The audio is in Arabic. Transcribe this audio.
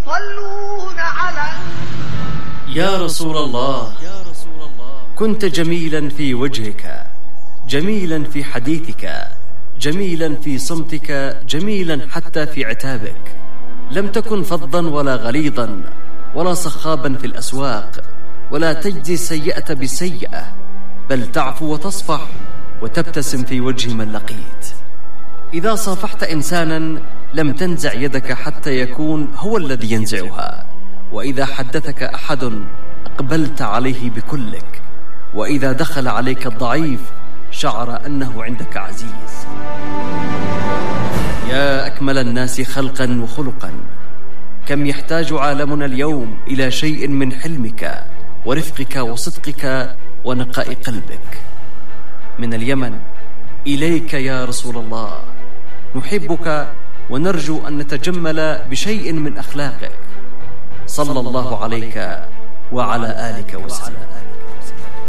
يصلون على يا رسول الله، كنت جميلا في وجهك، جميلا في حديثك، جميلا في صمتك، جميلا حتى في عتابك. لم تكن فظا ولا غليظا ولا صخابا في الأسواق، ولا تجزي السيئة بالسيئة، بل تعفو وتصفح وتبتسم في وجه من لقيت. إذا صافحت إنسانا لم تنزع يدك حتى يكون هو الذي ينزعها، وإذا حدثك أحد أقبلت عليه بكلك، وإذا دخل عليك الضعيف شعر أنه عندك عزيز. يا أكمل الناس خلقا وخلقا، كم يحتاج عالمنا اليوم إلى شيء من حلمك ورفقك وصدقك ونقاء قلبك. من اليمن إليك يا رسول الله، نحبك ونرجو أن نتجمل بشيء من أخلاقك، صلى الله عليك وعلى آلك وسلم.